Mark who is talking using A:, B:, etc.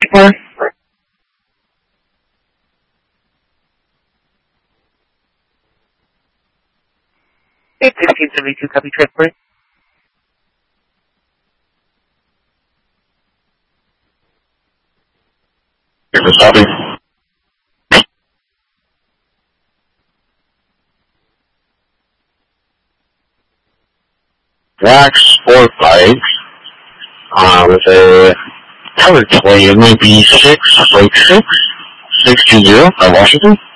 A: for? 1572, copy transport.
B: Copy. Wax 45, with a coverage plate, it might be 6 620 by Washington.